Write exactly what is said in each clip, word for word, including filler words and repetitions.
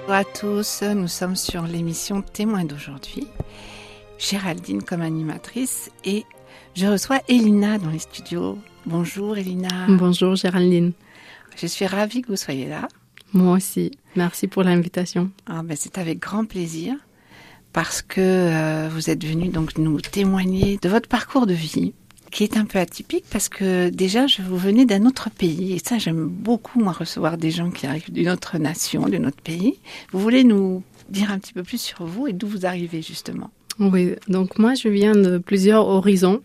Bonjour à tous, nous sommes sur l'émission Témoins d'aujourd'hui. Géraldine comme animatrice et je reçois Elina dans les studios. Bonjour Elina. Bonjour Géraldine. Je suis ravie que vous soyez là. Moi aussi, merci pour l'invitation. Ah ben c'est avec grand plaisir parce que euh, vous êtes venue donc nous témoigner de votre parcours de vie qui est un peu atypique parce que déjà je vous venez d'un autre pays et ça j'aime beaucoup moi recevoir des gens qui arrivent d'une autre nation, d'un autre pays. Vous voulez nous dire un petit peu plus sur vous et d'où vous arrivez justement? Oui, donc moi je viens de plusieurs horizons.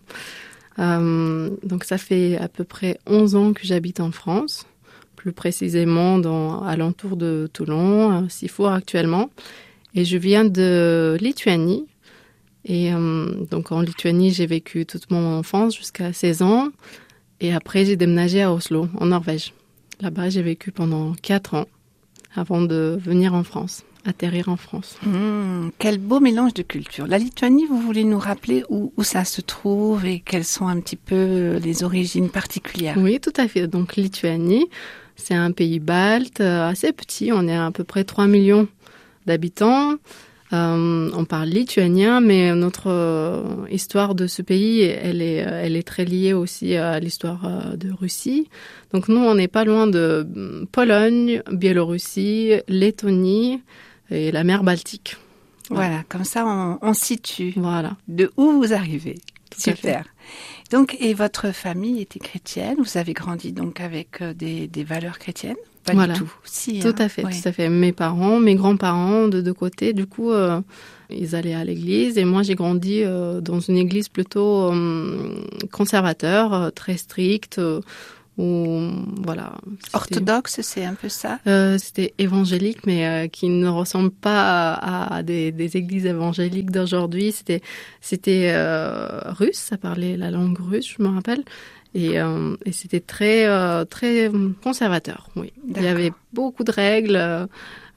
Euh, donc ça fait à peu près onze ans que j'habite en France, plus précisément dans, à l'entour de Toulon, à Sifour actuellement. Et je viens de Lituanie. Et euh, donc en Lituanie, j'ai vécu toute mon enfance jusqu'à seize ans. Et après, j'ai déménagé à Oslo, en Norvège. Là-bas, j'ai vécu pendant quatre ans avant de venir en France, atterrir en France. Mmh, quel beau mélange de cultures. La Lituanie, vous voulez nous rappeler où, où ça se trouve et quelles sont un petit peu les origines particulières? Oui, tout à fait. Donc Lituanie, c'est un pays balte, assez petit. On est à, à peu près trois millions d'habitants. Euh, on parle lituanien, mais notre euh, histoire de ce pays, elle est, elle est très liée aussi à l'histoire euh, de Russie. Donc nous, on n'est pas loin de Pologne, Biélorussie, Lettonie et la mer Baltique. Voilà, voilà, comme ça on, on situe voilà. de où vous arrivez. Tout Super. Donc, et votre famille était chrétienne, vous avez grandi donc avec euh, des, des valeurs chrétiennes? Pas voilà. du tout. Si, tout hein. à fait, ouais. tout à fait. Mes parents, mes grands-parents de deux côtés, du coup, euh, ils allaient à l'église et moi j'ai grandi euh, dans une église plutôt euh, conservateur, euh, très stricte. Euh, Ou, voilà, orthodoxe, c'est un peu ça? euh, C'était évangélique, mais euh, qui ne ressemble pas à, à des, des églises évangéliques d'aujourd'hui. C'était, c'était euh, russe, ça parlait la langue russe, je me rappelle. Et, euh, et c'était très, euh, très conservateur, oui. D'accord. Il y avait beaucoup de règles euh,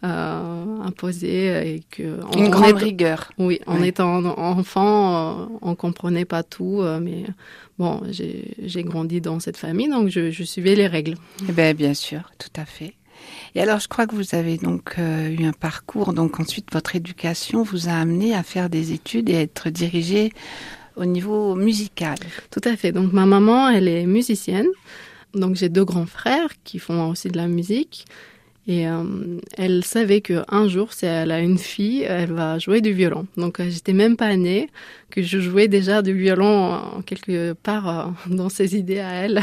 imposées. Et que, Une on, grande on est, rigueur. Oui, en ouais. étant enfant, euh, on comprenait pas tout, euh, mais bon, j'ai, j'ai grandi dans cette famille, donc je, je suivais les règles. Eh bien, bien sûr, tout à fait. Et alors, je crois que vous avez donc euh, eu un parcours, donc ensuite votre éducation vous a amené à faire des études et à être dirigée au niveau musical. Tout à fait. Donc ma maman, elle est musicienne. Donc j'ai deux grands frères qui font aussi de la musique. Et euh, elle savait qu'un jour, si elle a une fille, elle va jouer du violon. Donc euh, j'étais même pas née, que je jouais déjà du violon euh, quelque part euh, dans ses idées à elle.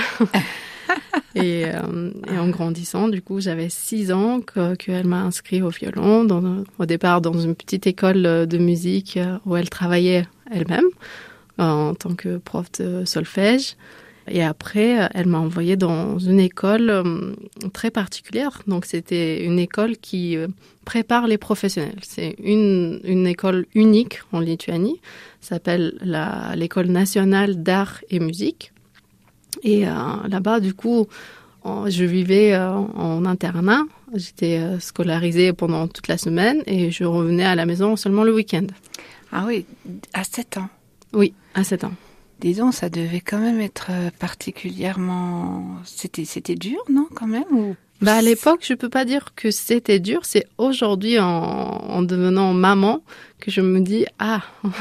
et, euh, et en grandissant, du coup, j'avais six ans que, qu'elle m'a inscrit au violon, dans, au départ dans une petite école de musique où elle travaillait elle-même en tant que prof de solfège. Et après, elle m'a envoyée dans une école euh, très particulière. Donc, c'était une école qui euh, prépare les professionnels. C'est une, une école unique en Lituanie. Ça s'appelle la, l'École nationale d'art et musique. Et euh, là-bas, du coup, en, je vivais euh, en internat. J'étais euh, scolarisée pendant toute la semaine et je revenais à la maison seulement le week-end. Ah oui, à sept ans? Oui, à sept ans. Disons, ça devait quand même être particulièrement... C'était, c'était dur, non, quand même ou... Bah, à l'époque, je peux pas dire que c'était dur. C'est aujourd'hui, en, en devenant maman, que je me dis, ah,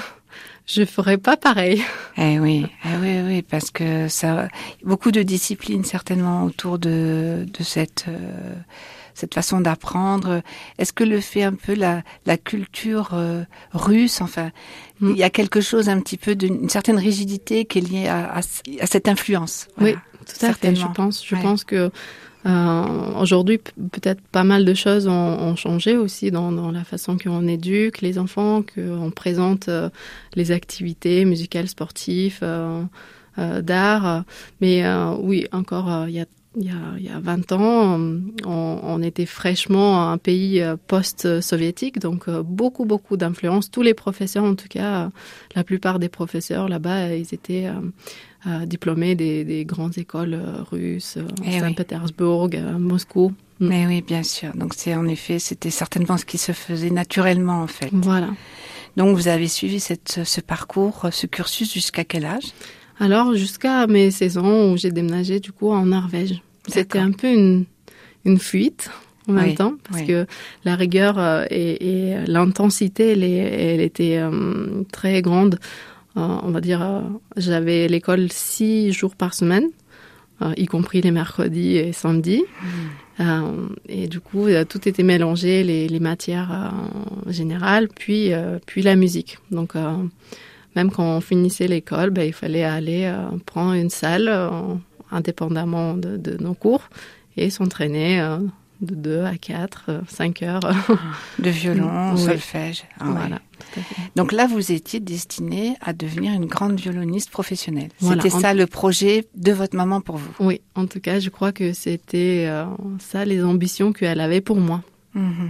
je ferais pas pareil. Eh oui, eh oui, oui, parce que ça, beaucoup de disciplines certainement autour de, de cette... Euh, cette façon d'apprendre. Est-ce que le fait un peu la, la culture euh, russe, enfin, mm. il y a quelque chose un petit peu d'une certaine rigidité qui est liée à, à, à cette influence. Voilà, oui, tout à fait. Je pense, je ouais. pense que euh, aujourd'hui, peut-être pas mal de choses ont, ont changé aussi dans, dans la façon qu'on éduque les enfants, qu'on présente euh, les activités musicales, sportives, euh, euh, d'art. Mais euh, oui, encore, euh, il y a Il y, a, il y a vingt ans, on, on était fraîchement un pays post-soviétique, donc beaucoup, beaucoup d'influence. Tous les professeurs, en tout cas, la plupart des professeurs là-bas, ils étaient euh, diplômés des, des grandes écoles russes, eh Saint-Pétersbourg, oui. Moscou. Mais oui, bien sûr. Donc c'est en effet, c'était certainement ce qui se faisait naturellement, en fait. Voilà. Donc vous avez suivi cette, ce parcours, ce cursus jusqu'à quel âge ? Alors, jusqu'à mes seize ans où j'ai déménagé, du coup, en Norvège. D'accord. C'était un peu une, une fuite. en même oui, temps, parce oui. que la rigueur euh, et, et l'intensité, elle, est- elle était euh, très grande. Euh, on va dire, euh, j'avais l'école six jours par semaine, euh, y compris les mercredis et samedis. Mmh. Euh, et du coup, euh, tout était mélangé, les, les matières euh, générales, puis, euh, puis la musique. Donc, euh, même quand on finissait l'école, ben, il fallait aller euh, prendre une salle euh, indépendamment de, de nos cours et s'entraîner euh, de deux à quatre, cinq heures. De violon, Oui. solfège. Ah, Voilà, ouais. tout à fait. Donc là, vous étiez destinée à devenir une grande violoniste professionnelle. Voilà, C'était en- ça le projet de votre maman pour vous. Oui, en tout cas, je crois que c'était euh, ça les ambitions qu'elle avait pour moi. Mhm.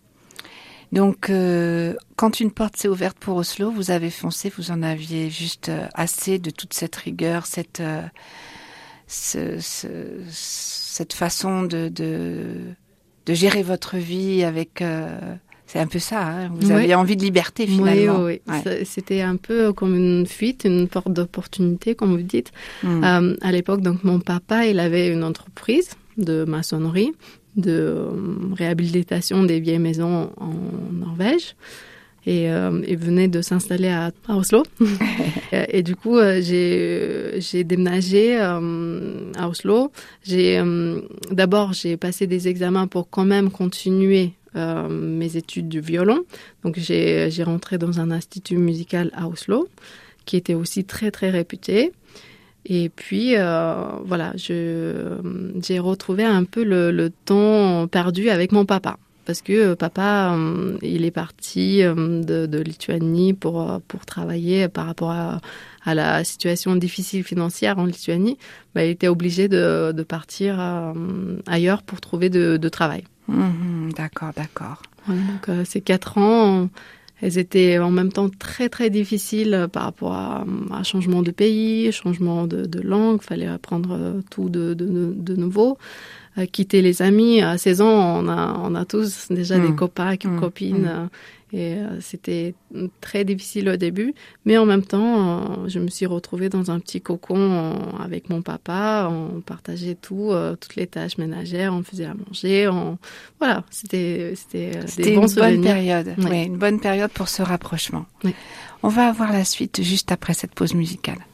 Donc, euh, quand une porte s'est ouverte pour Oslo, vous avez foncé, vous en aviez juste euh, assez de toute cette rigueur, cette, euh, ce, ce, cette façon de, de, de gérer votre vie avec... euh, c'est un peu ça, hein, vous Oui. aviez envie de liberté finalement. Oui, oui, oui. Ouais. Ça- C'était un peu comme une fuite, une porte d'opportunité, comme vous dites. Mm. Euh, à l'époque, donc, mon papa, il avait une entreprise de maçonnerie, de euh, réhabilitation des vieilles maisons en Norvège. Et euh, il venait de s'installer à, à Oslo. et, et du coup, euh, j'ai, j'ai déménagé euh, à Oslo. J'ai, euh, d'abord, j'ai passé des examens pour quand même continuer euh, mes études du violon. Donc, j'ai, j'ai rentré dans un institut musical à Oslo, qui était aussi très, très réputé. Et puis, euh, voilà, je, j'ai retrouvé un peu le, le temps perdu avec mon papa. Parce que papa, euh, il est parti euh, de, de Lituanie pour, pour travailler par rapport à, à la situation difficile financière en Lituanie. Bah, il était obligé de, de partir euh, ailleurs pour trouver de, de travail. Mhm, d'accord, d'accord. Voilà, donc, euh, ces quatre ans, elles étaient en même temps très, très difficiles par rapport à un changement de pays, changement de, de langue. Il fallait apprendre tout de, de, de nouveau. Euh, quitter les amis. À seize ans, on a, on a tous déjà Mmh. des copains, Mmh. copines. Mmh. euh, Et euh, c'était très difficile au début. Mais en même temps, euh, je me suis retrouvée dans un petit cocon euh, avec mon papa. On partageait tout, euh, toutes les tâches ménagères. On faisait à manger. On... Voilà, c'était, c'était, euh, C'était des une bons bonne souvenirs. période. Oui. Oui, une bonne période pour ce rapprochement. Oui. On va avoir la suite juste après cette pause musicale.